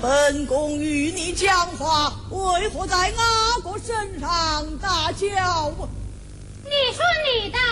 本宫与你讲话，为何在阿哥身上大叫？ 你说你的。